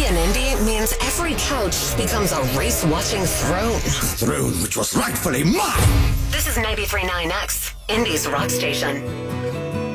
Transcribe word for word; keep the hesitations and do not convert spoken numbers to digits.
an indie means every couch becomes a race-watching throne. A throne which was rightfully mine! This is ninety-three point nine X, Indie's rock station.